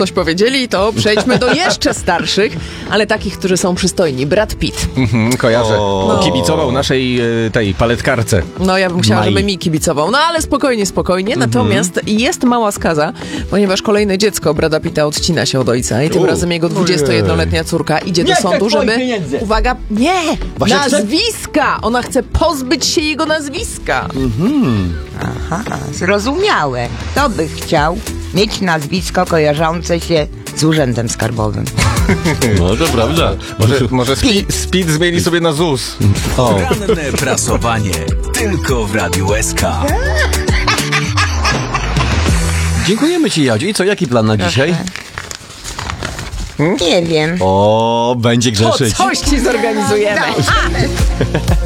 coś powiedzieli, to przejdźmy do jeszcze starszych, ale takich, którzy są przystojni. Brad Pitt. Kojarzę. Kibicował naszej tej paletkarce. No ja bym chciała, żeby mi kibicował. No ale spokojnie. Natomiast jest mała skaza, ponieważ kolejne dziecko Brada Pitta odcina się od ojca i tym razem jego 21-letnia córka idzie do sądu, żeby... Uwaga, nie! Nazwiska! Ona chce pozbyć się jego nazwiska. Aha, zrozumiałe. Kto by chciał mieć nazwisko kojarzące się z urzędem skarbowym? No to prawda. Może Speed zmieni sobie na ZUS. Ranne prasowanie tylko w Radiu SK. Dziękujemy ci, Jadziu. I co, jaki plan na dzisiaj? Nie wiem. O, będzie grzeszyć. Coś ci zorganizujemy.